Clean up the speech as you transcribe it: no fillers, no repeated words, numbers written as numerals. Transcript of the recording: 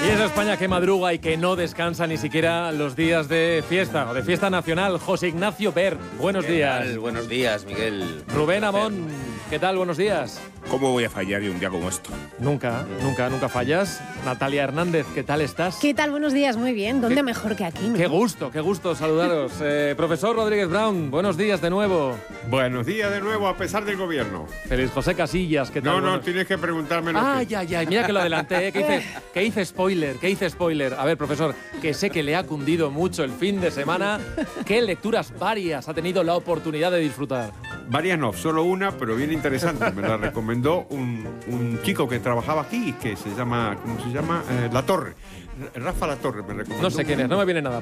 Y esa España que madruga y que no descansa ni siquiera los días de fiesta o de fiesta nacional. José Ignacio Bert, buenos días. Tal? Buenos días, Miguel. Rubén Amón, ¿qué tal? Buenos días. ¿Cómo voy a fallar de un día como esto? Nunca fallas. Natalia Hernández, ¿qué tal estás? ¿Qué tal? Buenos días, muy bien. ¿Dónde mejor que aquí, no? Qué gusto saludaros. Profesor Rodríguez Brown, buenos días de nuevo. Buenos días de nuevo, a pesar del gobierno. Feliz José Casillas, ¿qué tal? No, tienes que preguntármelo. Ay, mira que lo adelanté, que hice spoiler. A ver, profesor, que sé que le ha cundido mucho el fin de semana. ¿Qué lecturas varias ha tenido la oportunidad de disfrutar? Varias no, solo una, pero bien interesante. Me la recomendó un chico que trabajaba aquí, que se llama, ¿cómo se llama? La Torre. Rafa La Torre me recomendó. No sé quién es, no me viene nada.